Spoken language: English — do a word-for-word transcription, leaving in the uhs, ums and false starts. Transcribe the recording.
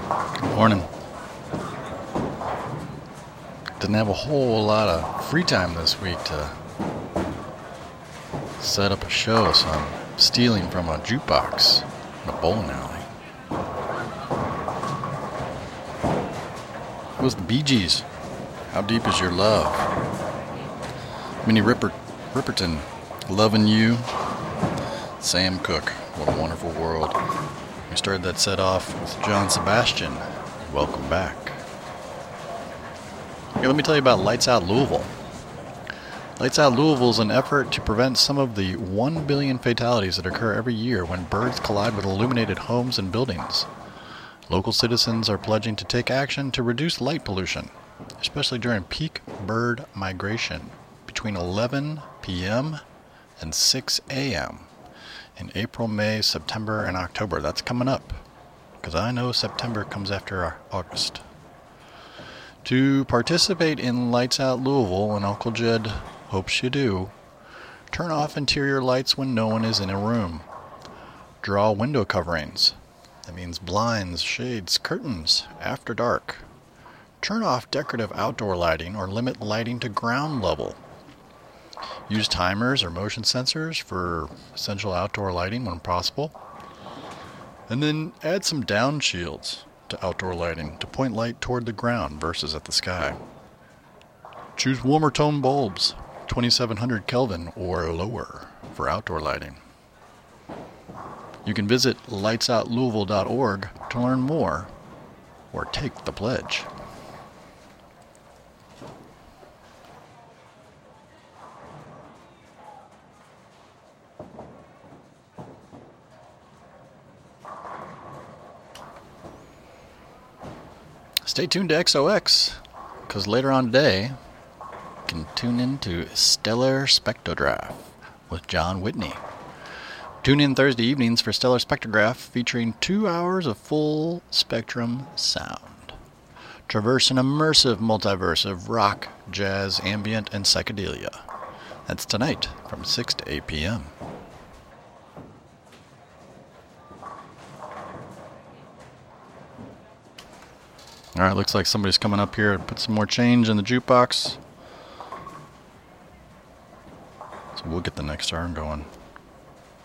Good morning. Didn't have a whole lot of free time this week to set up a show, so I'm stealing from a jukebox in a bowling alley. It was the Bee Gees. How Deep Is Your Love? Minnie Ripper, Ripperton, Loving You. Sam Cooke, What a Wonderful World. We started that set off with John Sebastian. Welcome back. Hey, let me tell you about Lights Out Louisville. Lights Out Louisville is an effort to prevent some of the one billion fatalities that occur every year when birds collide with illuminated homes and buildings. Local citizens are pledging to take action to reduce light pollution, especially during peak bird migration between eleven p.m. and six a.m. in April, May, September, and October. That's coming up, because I know September comes after August. To participate in Lights Out Louisville, and Uncle Jed hopes you do, turn off interior lights when no one is in a room. Draw window coverings. That means blinds, shades, curtains, after dark. Turn off decorative outdoor lighting or limit lighting to ground level. Use timers or motion sensors for essential outdoor lighting when possible. And then add some down shields to outdoor lighting to point light toward the ground versus at the sky. Choose warmer tone bulbs, twenty-seven hundred Kelvin or lower, for outdoor lighting. You can visit lights out louisville dot org to learn more or take the pledge. Stay tuned to X O X, because later on today, you can tune in to Stellar Spectrograph with John Whitney. Tune in Thursday evenings for Stellar Spectrograph, featuring two hours of full spectrum sound. Traverse an immersive multiverse of rock, jazz, ambient, and psychedelia. That's tonight from six to eight p.m. Alright, looks like somebody's coming up here to put some more change in the jukebox. So we'll get the next turn going.